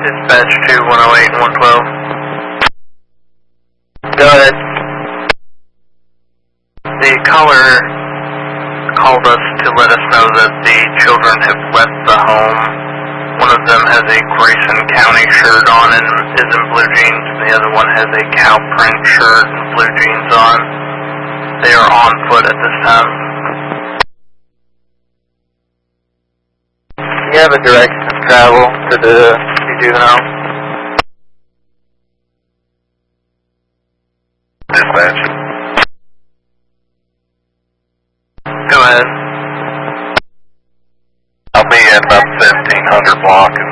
Dispatch 2, 108 and 112. Go ahead. The caller called us to let us know that the children have left the home. One of them has a Grayson County shirt on and is in blue jeans. The other one has a cow print shirt and blue jeans on. They are on foot at this time. Do you have a direction of travel to the juvenile? Dispatch. Go ahead. I'll be at about 1700 block